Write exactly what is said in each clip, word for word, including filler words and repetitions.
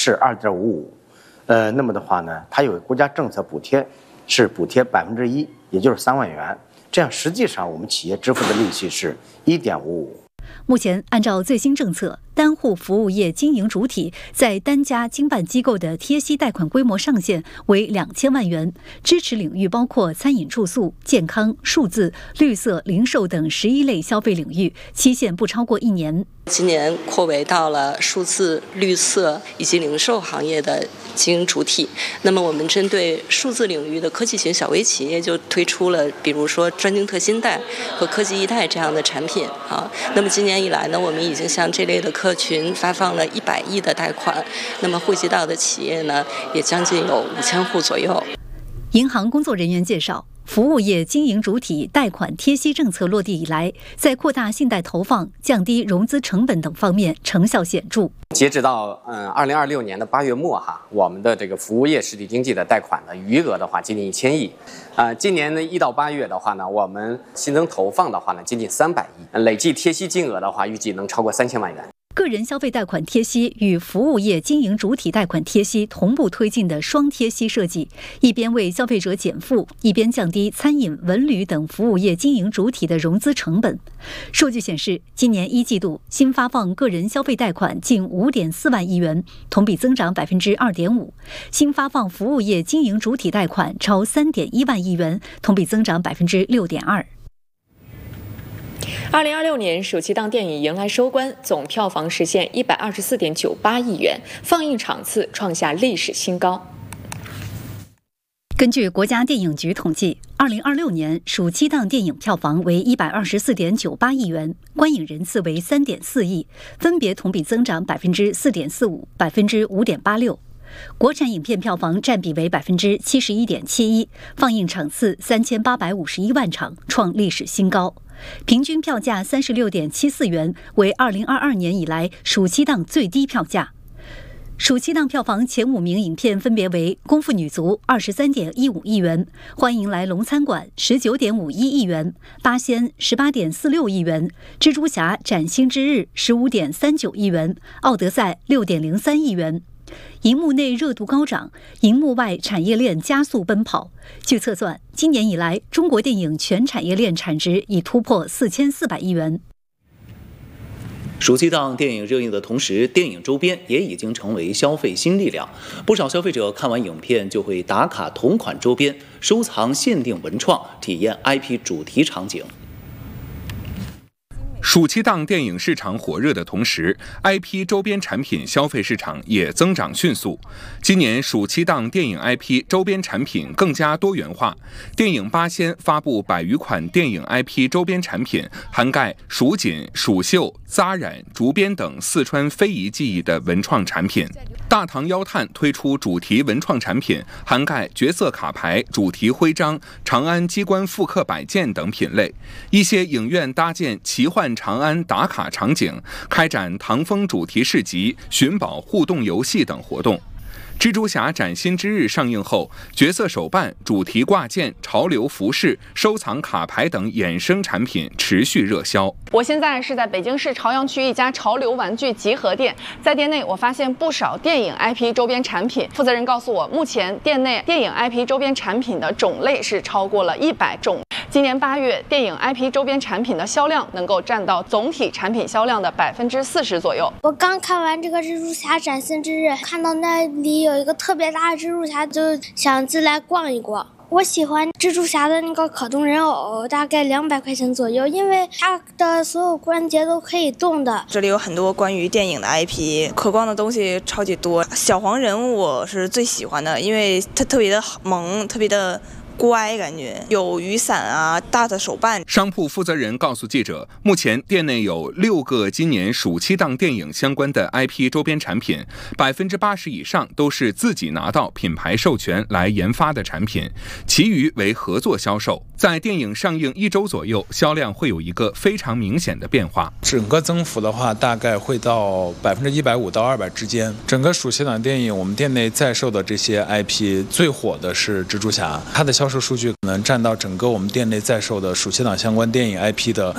是二点五五，呃，那么的话呢，它有国家政策补贴，是补贴百分之一，也就是三万元。这样实际上我们企业支付的利息是一点五五。 目前，按照最新政策，单户服务业经营主体在单家经办机构的贴息贷款规模上限为两千万元，支持领域包括餐饮住宿、健康、数字、绿色、零售等十一类消费领域，期限不超过一年。 今年扩围到了数字、绿色以及零售行业的经营主体。那么我们针对数字领域的科技型小微企业就推出了比如说专精特新贷和科技一贷这样的产品啊。那么今年以来呢，我们已经向这类的客群发放了一百亿的贷款，那么惠及到的企业呢也将近有五千户左右。 银行工作人员介绍，服务业经营主体贷款贴息政策落地以来，在扩大信贷投放、降低融资成本等方面成效显著。 截止到嗯二零二六年的八月末哈，我们的这个服务业实体经济的贷款的余额的话接近一千亿，啊、呃，今年的一到八月的话呢，我们新增投放的话呢接近三百亿，累计贴息金额的话预计能超过三千万元。 个人消费贷款贴息与服务业经营主体贷款贴息同步推进的双贴息设计，一边为消费者减负，一边降低餐饮、文旅等服务业经营主体的融资成本。数据显示，今年一季度新发放个人消费贷款近 五点四万亿元，同比增长 百分之二点五； 新发放服务业经营主体贷款超 三点一万亿元，同比增长 百分之六点二。 二零二六年暑期档电影迎来收官，总票房实现一百二十四点九八亿元，放映场次创下历史新高。 根据国家电影局统计，二零二六年暑期档电影票房为一百二十四点九八亿元，观影人次为三点四亿，分别同比增长百分之四点四五、百分之五点八六。国产影片票房占比为百分之七十一点七一，放映场次三千八百五十一万场，创历史新高。平均票价三十六点七四元，为二零二二年以来暑期档最低票价。暑期档票房前五名影片分别为《功夫女足》二十三点一五亿元，《欢迎来龙餐馆》十九点五一亿元，《八仙》十八点四六亿元，《蜘蛛侠：崭新之日》十五点三九亿元，《奥德赛》六点零三亿元。荧幕内热度高涨，荧幕外产业链加速奔跑。据测算，今年以来，中国电影全产业链产值已突破四千四百亿元。 暑期档电影热映的同时，电影周边也已经成为消费新力量。不少消费者看完影片就会打卡同款周边，收藏限定文创，体验 I P 主题场景。 暑期档电影市场火热的同时 ，I P 周边产品消费市场也增长迅速。今年暑期档电影 I P 周边产品更加多元化，电影八仙发布百余款电影 I P 周边产品，涵盖蜀锦、蜀绣、扎染、竹编等四川非遗技艺的文创产品。大唐腰炭推出主题文创产品，涵盖角色卡牌、主题徽章、长安机关复刻摆件等品类。一些影院搭建奇幻长安打卡场景，开展唐风主题市集、寻宝互动游戏等活动。蜘蛛侠崭新之日上映后，角色手办、主题挂件、潮流服饰、收藏卡牌等衍生产品持续热销。 我现在是在北京市朝阳区一家潮流玩具集合店，在店内我发现不少电影 I P 周边产品。负责人告诉我，目前店内电影 I P 周边产品的种类是超过了一百种。今年八月，电影 I P 周边产品的销量能够占到总体产品销量的百分之四十左右。 我刚看完这个蜘蛛侠崭新之日，看到那里有一个特别大的蜘蛛侠，就想进来逛一逛。我喜欢蜘蛛侠的那个可动人偶，大概两百块钱左右，因为它的所有关节都可以动的。 这里有很多关于电影的 I P， 可逛的东西超级多。小黄人物我是最喜欢的，因为它特别的萌，特别的乖，感觉有雨伞啊，大的手办。 商铺负责人告诉记者，目前店内有六个今年暑期档电影相关的 I P 周边产品，百分之八十以上都是自己拿到品牌授权来研发的产品，其余为合作销售。在电影上映一周左右，销量会有一个非常明显的变化。 整个增幅的话，大概会到百分之一百五到二百之间。整个暑期档电影，我们店内在售的这些 I P 最火的是蜘蛛侠，它的销售数据可能占到整个我们店内在售的暑期档相关电影 I P 的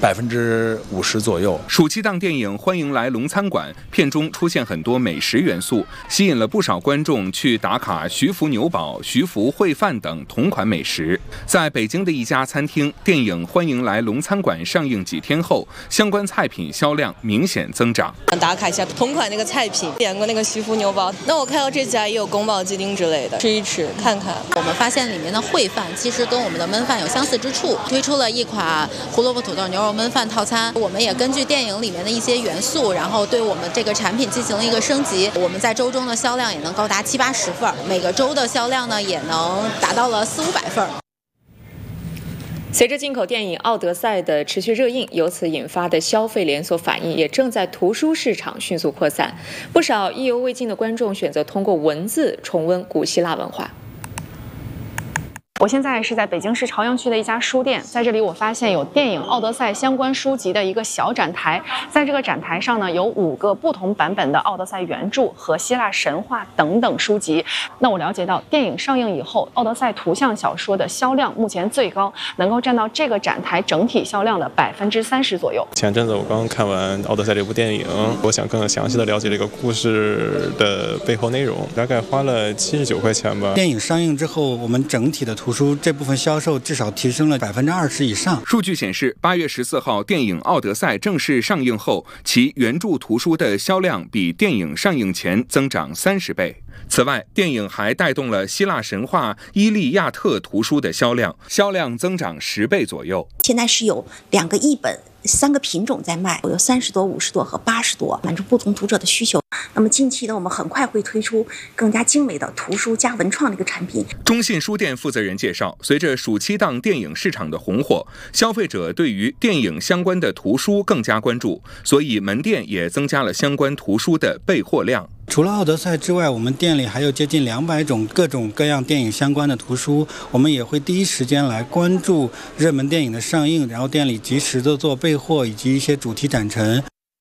百分之五十左右。 暑期档电影《欢迎来龙餐馆》片中出现很多美食元素，吸引了不少观众去打卡徐福牛堡、徐福烩饭等同款美食。在北京的一家餐厅，电影《欢迎来龙餐馆》上映几天后，相关菜品销量明显增长。 打卡一下同款那个菜品，点过那个徐福牛堡，那我看到这家也有宫保鸡丁之类的，吃一吃看看。 我们发现里面的烩饭其实跟我们的焖饭有相似之处，推出了一款胡萝卜土豆牛肉焖饭套餐。我们也根据电影里面的一些元素，然后对我们这个产品进行了一个升级。我们在周中的销量也能高达七八十份，每个周的销量呢也能达到了四五百份。 随着进口电影《奥德赛》的持续热映，由此引发的消费连锁反应也正在图书市场迅速扩散。不少意犹未尽的观众选择通过文字重温古希腊文化。 我现在是在北京市朝阳区的一家书店，在这里我发现有电影《奥德赛》相关书籍的一个小展台，在这个展台上呢，有五个不同版本的《奥德赛》原著和希腊神话等等书籍。那我了解到，电影上映以后，《奥德赛》图像小说的销量目前最高，能够占到这个展台整体销量的百分之三十左右。 前阵子我刚看完《奥德赛》这部电影，我想更详细的了解这个故事的背后内容，大概花了七十九块钱吧。 电影上映之后，我们整体的图书这部分销售至少提升了百分之二十以上。 数据显示，八月十四号电影《奥德赛》正式上映后，其原著图书的销量比电影上映前增长三十倍。此外，电影还带动了希腊神话《伊利亚特》图书的销量，销量增长十倍左右。 现在是有两个译本。三个品种在卖，有三十多、五十多和八十多，满足不同读者的需求。那么近期呢，我们很快会推出更加精美的图书加文创的一个产品。 中信书店负责人介绍，随着暑期档电影市场的红火，消费者对于电影相关的图书更加关注，所以门店也增加了相关图书的备货量。 除了奥德赛之外，我们店里还有接近两百种各种各样电影相关的图书，我们也会第一时间来关注热门电影的上映，然后店里及时的做备货以及一些主题展陈。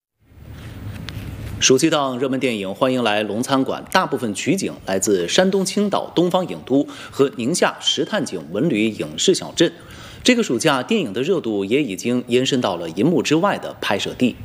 暑期档热门电影《欢迎来龙餐馆》大部分取景来自山东青岛东方影都和宁夏石炭井文旅影视小镇。这个暑假，电影的热度也已经延伸到了银幕之外的拍摄地。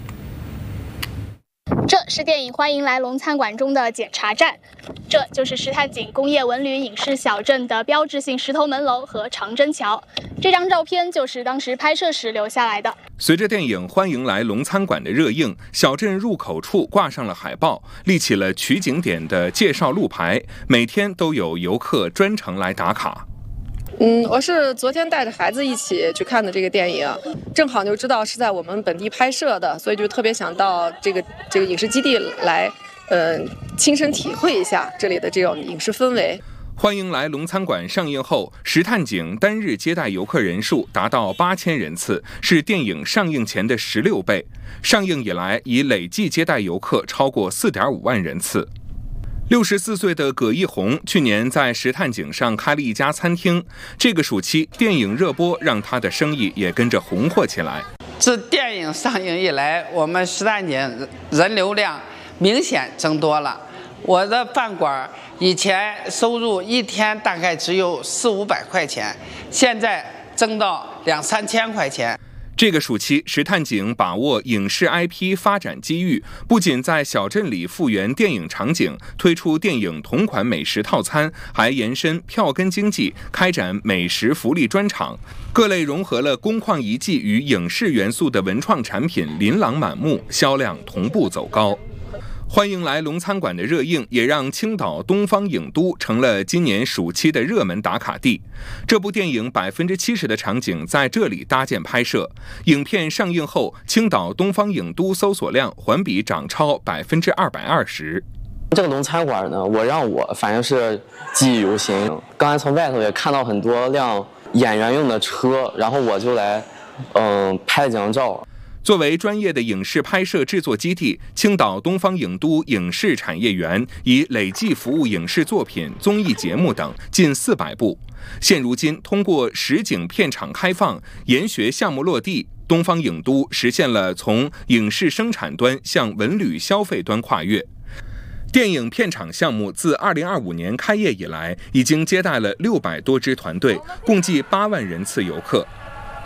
这是电影《欢迎来龙餐馆》中的检查站，这就是石炭井工业文旅影视小镇的标志性石头门楼和长征桥。这张照片就是当时拍摄时留下来的。 随着电影《欢迎来龙餐馆》的热映，小镇入口处挂上了海报，立起了取景点的介绍路牌，每天都有游客专程来打卡。 嗯，我是昨天带着孩子一起去看的这个电影，正好就知道是在我们本地拍摄的，所以就特别想到这个这个影视基地来，呃，亲身体会一下这里的这种影视氛围。 欢迎来龙餐馆上映后，石炭井单日接待游客人数达到八千人次，是电影上映前的十六倍。上映以来，已累计接待游客超过四点五万人次。六十四岁的葛一红去年在石炭井上开了一家餐厅，这个暑期电影热播让他的生意也跟着红火起来。 自电影上映以来，我们石炭井人流量明显增多了。我的饭馆以前收入一天大概只有四五百块钱，现在增到两三千块钱。 这个暑期，石炭井把握影视 I P 发展机遇，不仅在小镇里复原电影场景，推出电影同款美食套餐，还延伸票根经济，开展美食福利专场，各类融合了工矿遗迹与影视元素的文创产品琳琅满目，销量同步走高。欢迎来龙餐馆的热映也让青岛东方影都成了今年暑期的热门打卡地。这部电影百分之七十的场景在这里搭建拍摄。影片上映后，青岛东方影都搜索量环比涨超百分之二百二十。 这个龙餐馆呢，我让我反正是记忆犹新。刚才从外头也看到很多辆演员用的车，然后我就来，嗯，拍了几张照。 作为专业的影视拍摄制作基地，青岛东方影都影视产业园已累计服务影视作品、综艺节目等近四百部。现如今，通过实景片场开放、研学项目落地，东方影都实现了从影视生产端向文旅消费端跨越。电影片场项目自二零二五年开业以来，已经接待了六百多支团队，共计八万人次游客。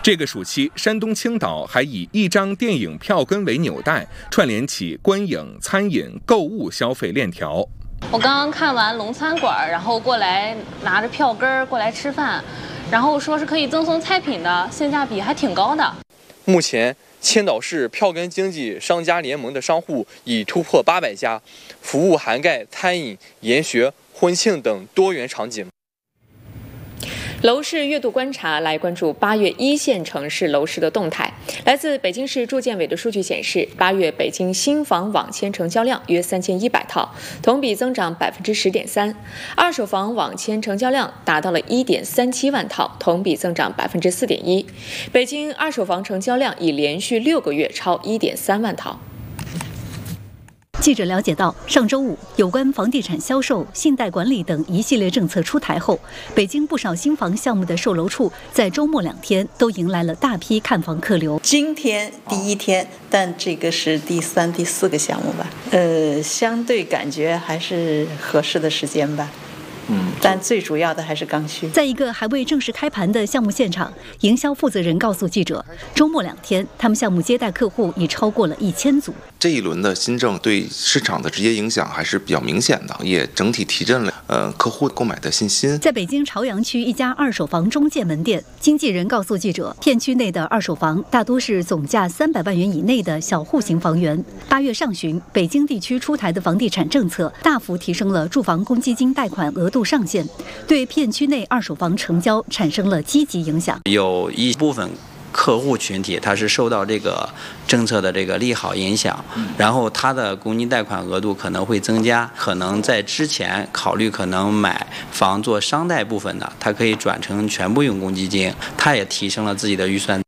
这个暑期，山东青岛还以一张电影票根为纽带，串联起观影、餐饮、购物消费链条。 我刚刚看完龙餐馆，然后过来拿着票根过来吃饭，然后说是可以赠送菜品的，性价比还挺高的。 目前，青岛市票根经济商家联盟的商户已突破八百家，服务涵盖餐饮、研学、婚庆等多元场景。 楼市月度观察来关注八月一线城市楼市的动态。来自北京市住建委的数据显示，八月北京新房网签成交量约三千一百套，同比增长百分之十点三；二手房网签成交量达到了一点三七万套，同比增长百分之四点一。北京二手房成交量已连续六个月超一点三万套。 记者了解到，上周五有关房地产销售、信贷管理等一系列政策出台后，北京不少新房项目的售楼处在周末两天都迎来了大批看房客流。 今天第一天，但这个是第三、第四个项目吧？呃，相对感觉还是合适的时间吧。嗯，但最主要的还是刚需。 在一个还未正式开盘的项目现场，营销负责人告诉记者，周末两天，他们项目接待客户已超过了一千组。 这一轮的新政对市场的直接影响还是比较明显的，也整体提振了呃客户购买的信心。 在北京朝阳区一家二手房中介门店，经纪人告诉记者，片区内的二手房大多是总价三百万元以内的小户型房源。八月上旬，北京地区出台的房地产政策大幅提升了住房公积金贷款额度上限，对片区内二手房成交产生了积极影响。 有一部分客户群体他是受到这个政策的这个利好影响，然后他的公积金贷款额度可能会增加，可能在之前考虑可能买房做商贷部分的，他可以转成全部用公积金，他也提升了自己的预算。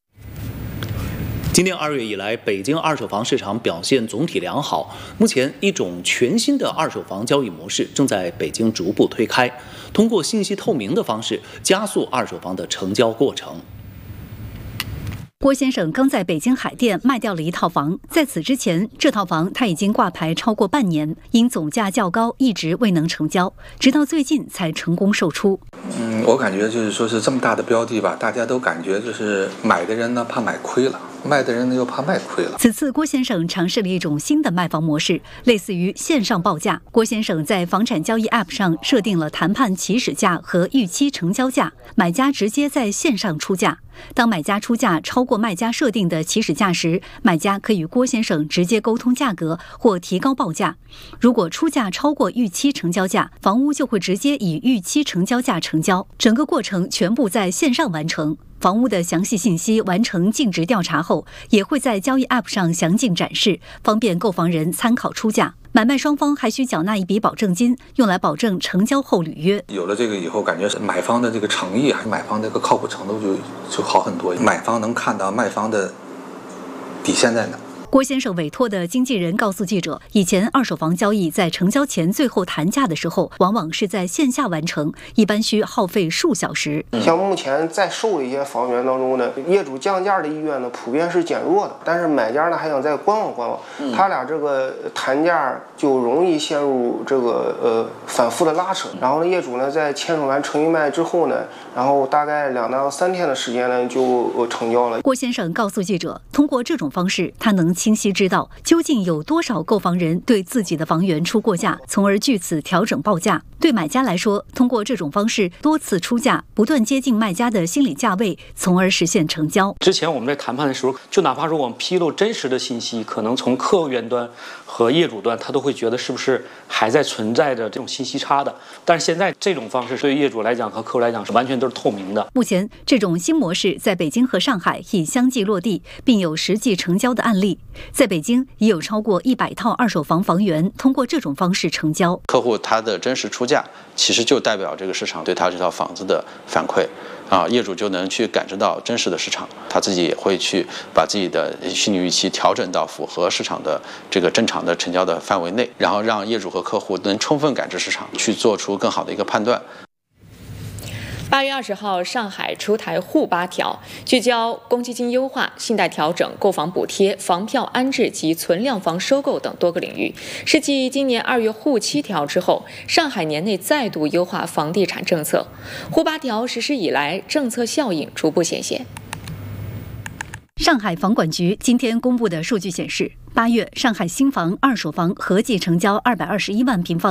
今年二月以来，北京二手房市场表现总体良好。目前，一种全新的二手房交易模式正在北京逐步推开，通过信息透明的方式加速二手房的成交过程。 郭先生刚在北京海淀卖掉了一套房，在此之前，这套房他已经挂牌超过半年，因总价较高，一直未能成交，直到最近才成功售出。 嗯，我感觉就是说是这么大的标的吧，大家都感觉就是买的人呢怕买亏了，卖的人呢又怕卖亏了。 此次郭先生尝试了一种新的卖房模式，类似于线上报价。郭先生在房产交易 App 上设定了谈判起始价和预期成交价，买家直接在线上出价。当买家出价超过卖家设定的起始价时，买家可与郭先生直接沟通价格或提高报价。如果出价超过预期成交价，房屋就会直接以预期成交价成交，整个过程全部在线上完成。房屋的详细信息完成尽职调查后，也会在交易 App 上详尽展示，方便购房人参考出价。买卖双方还需缴纳一笔保证金，用来保证成交后履约。 有了这个以后，感觉是买方的这个诚意，还是买方这个靠谱程度就就好很多。买方能看到卖方的底线在哪。 郭先生委托的经纪人告诉记者，以前二手房交易在成交前最后谈价的时候，往往是在线下完成，一般需耗费数小时。 像目前在售的一些房源当中呢，业主降价的意愿呢普遍是减弱的，但是买家呢还想再观望观望，嗯、他俩这个谈价就容易陷入这个呃反复的拉扯。然后呢，业主呢在签署完成一卖之后呢，然后大概两到三天的时间呢就、呃、成交了。 郭先生告诉记者，通过这种方式，他能清晰知道究竟有多少购房人对自己的房源出过价，从而据此调整报价。对买家来说，通过这种方式多次出价，不断接近卖家的心理价位，从而实现成交。 之前我们在谈判的时候，就哪怕说我们披露真实的信息，可能从客源端和业主端，他都会觉得是不是还在存在着这种信息差的。但是现在这种方式对于业主来讲和客户来讲是完全都是透明的。 目前这种新模式在北京和上海已相继落地，并有实际成交的案例。在北京已有超过一百套二手房房源通过这种方式成交。 客户他的真实出价，其实就代表这个市场对他这套房子的反馈啊，业主就能去感知到真实的市场，他自己也会去把自己的心理预期调整到符合市场的这个正常的成交的范围内，然后让业主和客户能充分感知市场，去做出更好的一个判断。 八月二十号，上海出台沪八条，聚焦公积金优化、信贷调整、购房补贴、房票安置及存量房收购等多个领域，是继今年二月沪七条之后，上海年内再度优化房地产政策。沪八条实施以来，政策效应逐步显现。 上海房管局今天公布的数据显示，八月上海新房、二手房合计成交二百二十一万平方